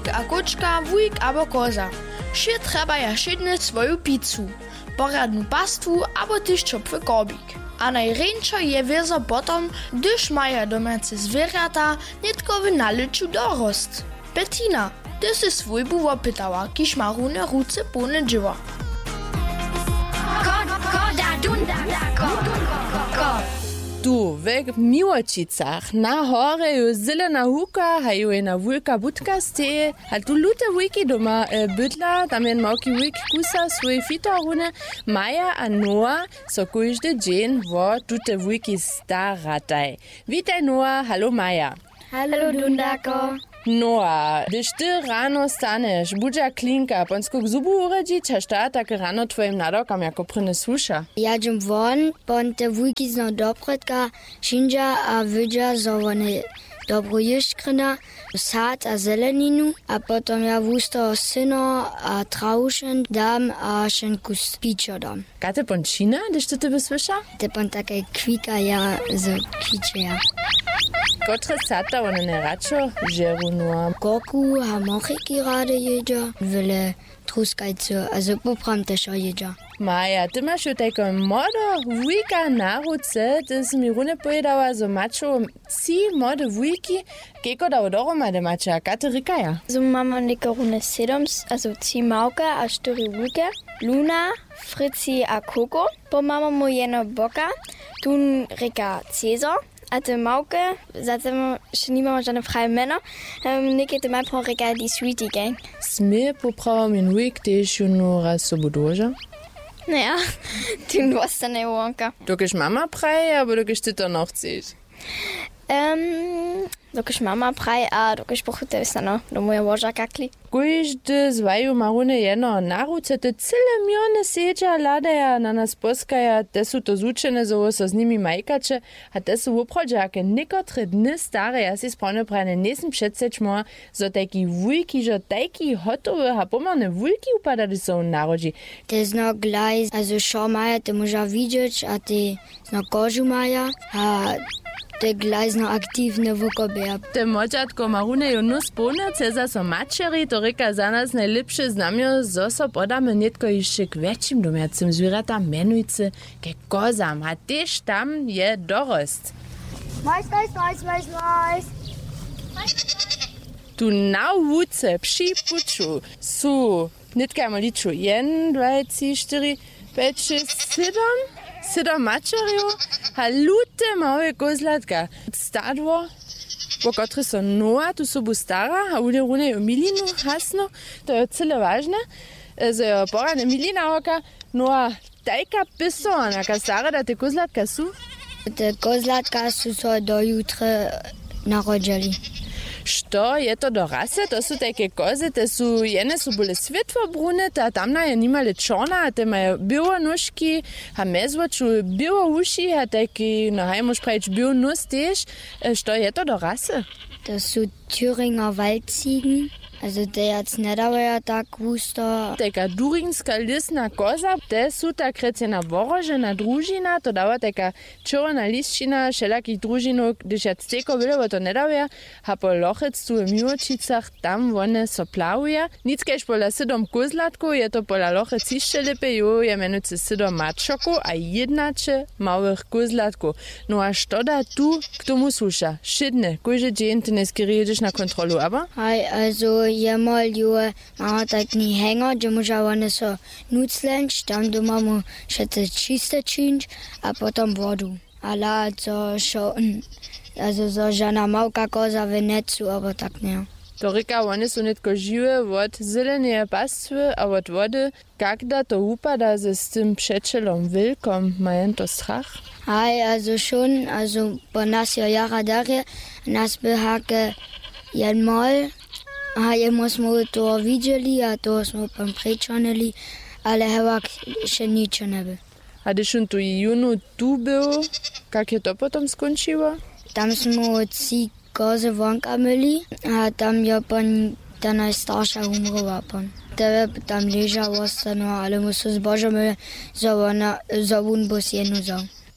wujk a kočka, wujk abo koza. Vše treba ja šedne svoju pizzu, poradnu pastwu abo tyž čopwy korbik. A najręczo je wiezo potom, gdyż maja domace zwierzata nitko w naliczu dorost. Bettina, ty si swój buwo pytała, kiż ma rune ruce pune dzieła. Tu, w Miłočicach, na hore ju zelena huka, a ju jedna wulka budka steje, a tu lute wujki doma bydla, tam jen małki wujk kusa swoje fitorune, Maja a Noa so kujždy dzień wo tute wujki starataj. Witaj Noa, hallo Maja. Hallo Dundako. Noa, gdyż ty rano staneš, budža klinka, ponskog zubu uradžić, a šta tak rano tvojim nadokam jako prine sluša? Ja džem von, pon te vujki zno dobredka, šinđa a vidža zo one dobro ješkrina, sad a zeleninu, a potom ja vusto sino a traušen dam a šen kus pičo dam. Kate pončina, gdyż ty tebe słyša? Te pon také kvika ja z kviče ja. Kotre sata one ne račo, žeru Noa. Goku a mochiki rade jedža, vele truskajce, also popram teša jedža. Maja, ty maš ju tako modo vujka na ruce, ty si mi rune pojedala, zo mačo si mode vujki, keko da odoromade mača, kate rikaja? So mama neke rune 7, also 3 małka a 4 wujke, Luna, Fritzi a Koko, po mama mu jeno boka, tun rika Cesar, a te małke, zatem še nimamo žene freie Männer, neke te maj po rika die Sweetie Gang. Sme popravam in vujk, tež ju nora sobodoža? Naja, du warst dann Wonka. Dokiš mama praje, aber dokiš ty to noch chceš? Dokiš mama praje, a dokiš pochute vstano do moje voža kakli. Kujždy zvaju marune jeno na ruce, te cyle mione seđa, ladaja, na nas poskaja, te su to zučene, zovo so z nimi majkače, a te su uprođake nekotre dny stare, ja si správne prajne nesem předseč moja, zo taki vujki, že taki hotowe, a pomerne vujki upadali so narodzi. Te zno glaj, also šo maja, te moža vidjeć, a te zno kožu maja, a te glajzno aktivne vukobeja. Te močatko marune ju nus spone, ceza so mačeri, to reka za nas najlepše znamjo, zo so podame netko jeszcze k väčšim domiacim zviratam, menujce ke kozam, a tež tam je dorost. Mais. Tu na wuce przy puču su nitka maliču 1, 2, 3, 4, 5, 6, 7 mačerjo, a lute małe kozlatka. Stadło, po kotry so Noa, tu sobu stara, a ule rune jo milinu hasno, to je cyle ważne. So jo porane milina oka, Noa tajka piso, naka stara da te kozlatka su? Te kozlatka su so do jutre narodžali. Što je to do rase? To su takie kozy, te su, jene su bile svjetlobrune, a tamna je nimale čorna, a te mają biło nóżki, a mezvoču biło uši, a taki, no haj mož pravič, biło nos tež. Što je to do rase? To su Thüringer Waldziegen. Also te jac nedavaja tak gusto. Taka durinska lisna koza, te su tak recena vorožena družina, to dava taka čorna lisčina všelakých družinov, když jac teko bilo, to nedavaja, a po lochec tu v Miłočicach, tam one so plavuje. Nickež pola 7 kozlatkov, je to pola lochec ještě lepe, jo, je menujúce 7 mačokov a 1 małych kozlatkov. No a što da tu k tomu sluša? Šedne, kojže džen ty neskyri jedeš na kontrolu, aber? Hej, also jemol jo mama tak ni hänger, jo moža one so nuclenč, tam doma mu šete čiste činč, a potom vodu. Ale co šo, also so žana małka koza v necu, aber tak ne. To reka, one su netko žive od zeleneje pastve a od vody. Kak da to upada ze s tym przeczelom wilkom? Mają to strach? Hej, also schon, also po nas jo jara darje, nas behake jenmol, a jemu smo to vidjeli, a to smo pan prečanili, ale hevak še ničo ne bi. A když on tu junu tu byl, kak je to potom skončilo? Tam smo 3 koze vonka myli, a tam je pan ta najstarša umrla pan. Tebe tam leža ostano, ale mu so zbožomili za un bus jednu za.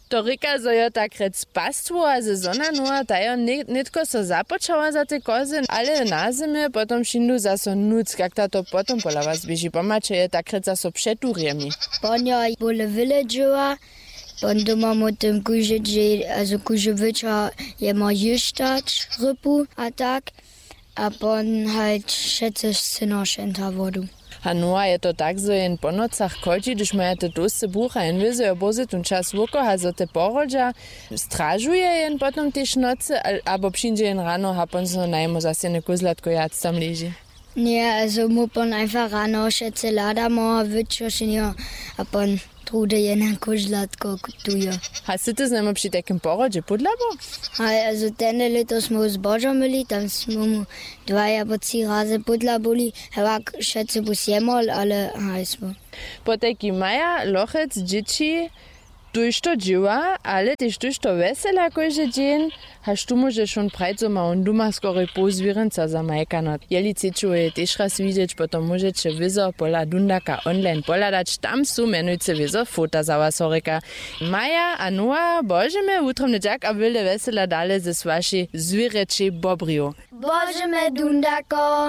To rika, zo jo tak rec pastvo a sezona nua, ta jo nitko so započała za te kozy, ale na zimy potom šindu zaso nuc, jak ta to potom pola was běží. Pomače je tak rec zaso přeturjemi. Bonja bole village'a, bon doma mu tym kuže večer je ma ještač rybu a tak, a bon halt šece synošenta vodu. Hanua je to tak, że jen po nocach chodzi, když mają te dosy bucha, jen wiedzą, obozy ten czas wukoha, że te porodza strażuje jen potom też nocy, albo przyjdzie jen rano, a pon so najmo zase ne kuzlatko jac tam leży. Nie, also mu pon einfach rano šece lada moha vyčošenio, a pon trude jen kuzlatko tuje. Hast du das nicht przy takim porodzie podlabo? Also tenne leto smo zbožo myli, tam smo mu 2 albo 3 razy podlaboli, hewak šece bus jemol, ale smo. Po taki maja lochec dzieci tuż to działa, ale też tuż to wesela każdy dzień, haż tu możesz schon prajco ma on duma skory pozwierenca za majkanot. Jeli chcecie też raz widzieć, potom możecie wizo pola Dundaka online poladać, tam są menujce wizo fota za was horeka. Maja a Noa, bożemy utromny dziak a wilde wesela dale ze swaši zwiereczy bobrio. Bożemy Dundako!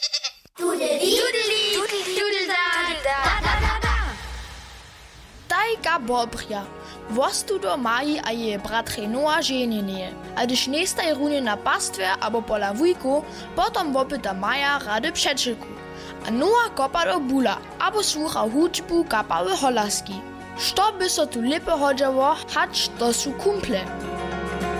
Tajka bobrja. Wostu do Maji a je bratrej Noa ženjenje. A když nestaj runie na pastwę albo pola wujku, potom wopyta Maja rady przeczylku. A Noa kopa do bula, albo słucha hudźbu kapały holaski. Što by so tu lepe hodžało, hacz to su kumple.